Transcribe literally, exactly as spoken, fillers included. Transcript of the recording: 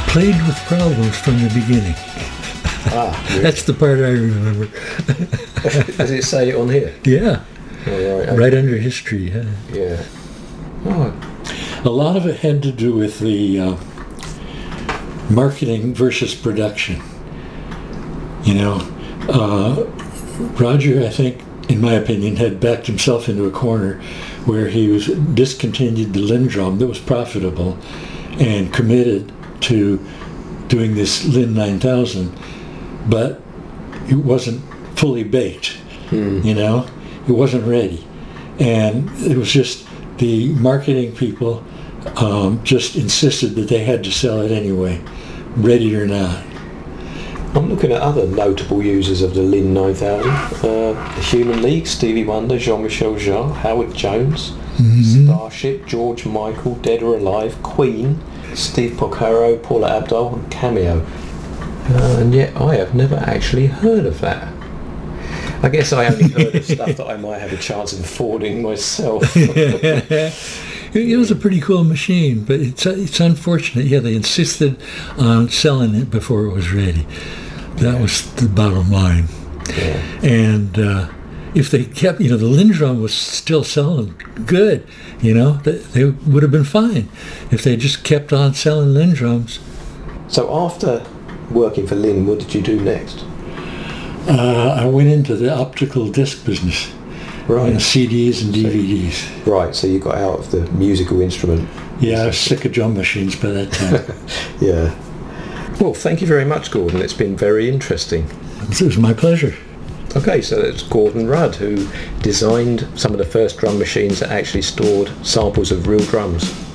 played with problems from the beginning. Ah, really? That's the part I remember. Does it say it on here? Yeah. Oh, right, okay. Right under history. Yeah. Yeah. Oh, A lot of it had to do with the uh, marketing versus production. You know, uh, Roger, I think, in my opinion, had backed himself into a corner where he was discontinued the Lindrum that was profitable and committed to doing this Linn nine thousand, but it wasn't fully baked. Hmm. You know, it wasn't ready, and it was just the marketing people um, just insisted that they had to sell it anyway, ready or not. I'm looking at other notable users of the Linn nine thousand. Uh, the Human League, Stevie Wonder, Jean-Michel Jarre, Howard Jones, Mm-hmm. Starship, George Michael, Dead or Alive, Queen, Steve Porcaro, Paula Abdul, and Cameo. Uh, and yet I have never actually heard of that. I guess I only heard of stuff that I might have a chance of affording myself. It was a pretty cool machine, but it's it's unfortunate. Yeah, they insisted on selling it before it was ready. That Yeah. was the bottom line. Yeah. And uh, if they kept, you know, the Lindrum was still selling good, you know, they, they would have been fine if they just kept on selling Lindrums. So after working for Linn, what did you do next? Uh, I went into the optical disc business, you know, Right. C Ds and D V Ds. Right, so you got out of the musical instrument. Yeah, I was sick of drum machines by that time. Yeah. Well, thank you very much, Gordon. It's been very interesting. It was my pleasure. Okay, so it's Gordon Rudd who designed some of the first drum machines that actually stored samples of real drums.